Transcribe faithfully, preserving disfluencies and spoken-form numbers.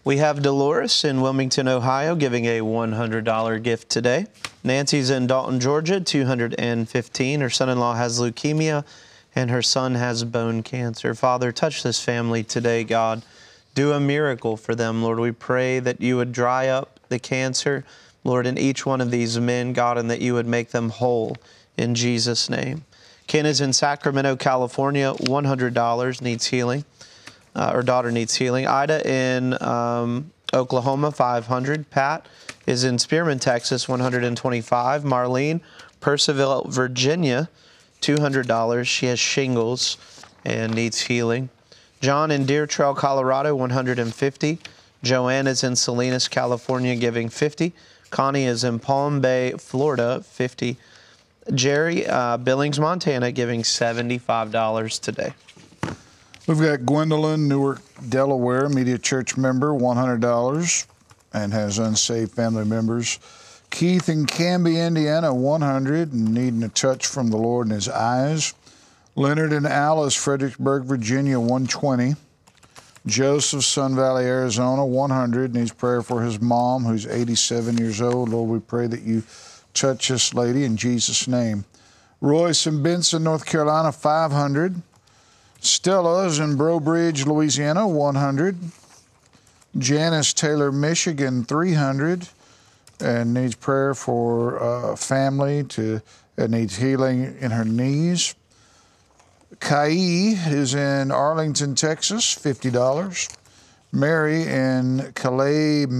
We have Dolores in Wilmington, Ohio, giving a one hundred dollar gift today. Nancy's in Dalton, Georgia, two hundred fifteen dollars. Her son-in-law has leukemia, and her son has bone cancer. Father, touch this family today, God. Do a miracle for them, Lord. We pray that you would dry up the cancer, Lord, in each one of these men, God, and that you would make them whole in Jesus' name. Ken is in Sacramento, California, one hundred dollars, needs healing. Uh, her daughter needs healing. Ida in um, Oklahoma, five hundred. Pat is in Spearman, Texas, one hundred twenty-five. Marlene, Percival, Virginia, two hundred dollars. She has shingles and needs healing. John in Deer Trail, Colorado, one hundred fifty. Joanne is in Salinas, California, giving fifty. Connie is in Palm Bay, Florida, fifty. Jerry, uh, Billings, Montana, giving seventy-five dollars today. We've got Gwendolyn, Newark, Delaware, Media Church member, one hundred dollars, and has unsaved family members. Keith in Canby, Indiana, one hundred dollars, and needing a touch from the Lord in his eyes. Leonard and Alice, Fredericksburg, Virginia, one hundred twenty dollars. Joseph, Sun Valley, Arizona, one hundred dollars, needs prayer for his mom, who's eighty-seven years old. Lord, we pray that you touch this lady in Jesus' name. Royce in Benson, North Carolina, five hundred dollars. Stella's in Breaux Bridge, Louisiana, one hundred dollars. Janice Taylor, Michigan, three hundred dollars, and needs prayer for uh, family to uh, needs healing in her knees. Kai is in Arlington, Texas, fifty dollars. Mary in Calais,